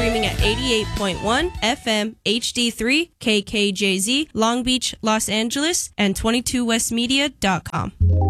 streaming at 88.1 FM HD3 KKJZ, Long Beach, Los Angeles, and 22westmedia.com.